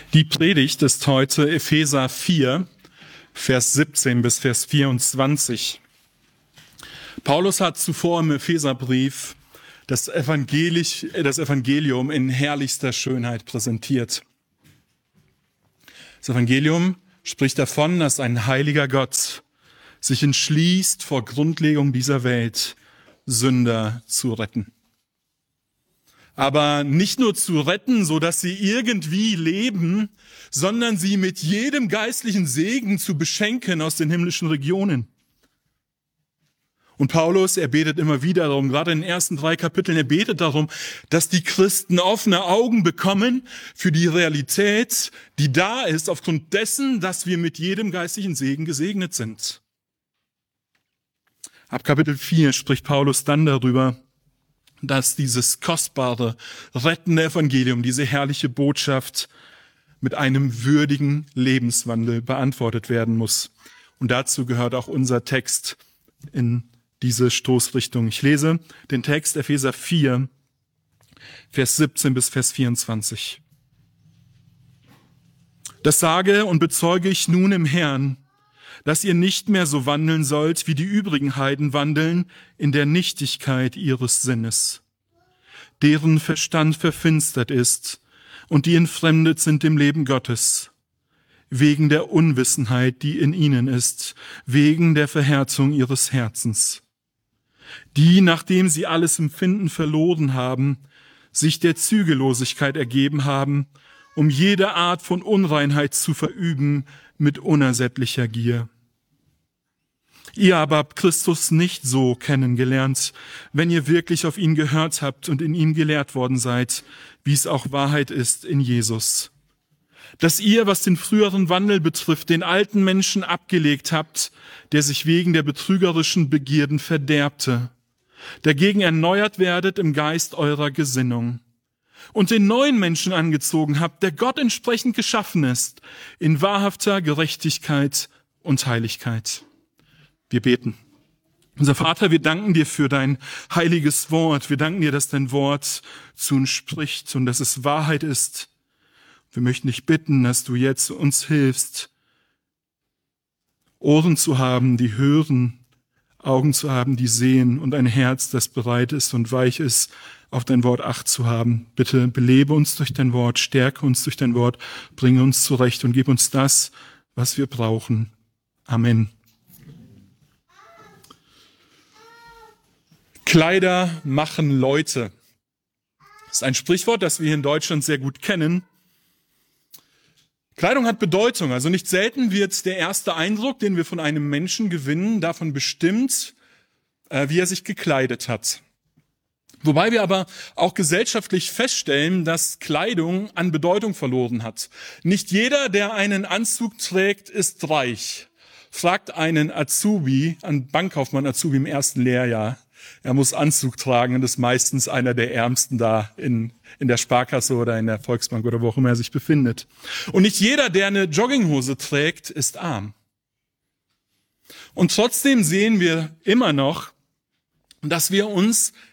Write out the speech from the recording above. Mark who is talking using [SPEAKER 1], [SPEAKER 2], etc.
[SPEAKER 1] Die Predigt ist heute Epheser 4, Vers 17 bis Vers 24. Paulus hat zuvor im Epheserbrief das Evangelium in herrlichster Schönheit präsentiert. Das Evangelium spricht davon, dass ein heiliger Gott sich entschließt, vor Grundlegung dieser Welt Sünder zu retten. Aber nicht nur zu retten, so dass sie irgendwie leben, sondern sie mit jedem geistlichen Segen zu beschenken aus den himmlischen Regionen. Und Paulus, er betet immer wieder darum, gerade in den ersten 3 Kapiteln, er betet darum, dass die Christen offene Augen bekommen für die Realität, die da ist, aufgrund dessen, dass wir mit jedem geistlichen Segen gesegnet sind. Ab Kapitel 4 spricht Paulus dann darüber, dass dieses kostbare, rettende Evangelium, diese herrliche Botschaft mit einem würdigen Lebenswandel beantwortet werden muss. Und dazu gehört auch unser Text in diese Stoßrichtung. Ich lese den Text Epheser 4, Vers 17 bis Vers 24. Das sage und bezeuge ich nun im Herrn, dass ihr nicht mehr so wandeln sollt, wie die übrigen Heiden wandeln, in der Nichtigkeit ihres Sinnes, deren Verstand verfinstert ist und die entfremdet sind dem Leben Gottes, wegen der Unwissenheit, die in ihnen ist, wegen der Verhärtung ihres Herzens, die, nachdem sie alles Empfinden verloren haben, sich der Zügellosigkeit ergeben haben, um jede Art von Unreinheit zu verüben mit unersättlicher Gier. Ihr aber habt Christus nicht so kennengelernt, wenn ihr wirklich auf ihn gehört habt und in ihm gelehrt worden seid, wie es auch Wahrheit ist in Jesus. Dass ihr, was den früheren Wandel betrifft, den alten Menschen abgelegt habt, der sich wegen der betrügerischen Begierden verderbte, dagegen erneuert werdet im Geist eurer Gesinnung und den neuen Menschen angezogen habt, der Gott entsprechend geschaffen ist, in wahrhafter Gerechtigkeit und Heiligkeit. Wir beten. Unser Vater, wir danken dir für dein heiliges Wort. Wir danken dir, dass dein Wort zu uns spricht und dass es Wahrheit ist. Wir möchten dich bitten, dass du jetzt uns hilfst, Ohren zu haben, die hören, Augen zu haben, die sehen und ein Herz, das bereit ist und weich ist, auf dein Wort Acht zu haben. Bitte belebe uns durch dein Wort, stärke uns durch dein Wort, bringe uns zurecht und gib uns das, was wir brauchen. Amen. Kleider machen Leute. Das ist ein Sprichwort, das wir hier in Deutschland sehr gut kennen. Kleidung hat Bedeutung. Also nicht selten wird der erste Eindruck, den wir von einem Menschen gewinnen, davon bestimmt, wie er sich gekleidet hat. Wobei wir aber auch gesellschaftlich feststellen, dass Kleidung an Bedeutung verloren hat. Nicht jeder, der einen Anzug trägt, ist reich. Fragt einen Azubi, einen Bankkaufmann Azubi im ersten Lehrjahr. Er muss Anzug tragen und ist meistens einer der Ärmsten da in der Sparkasse oder in der Volksbank oder wo auch immer er sich befindet. Und nicht jeder, der eine Jogginghose trägt, ist arm. Und trotzdem sehen wir immer noch, dass wir uns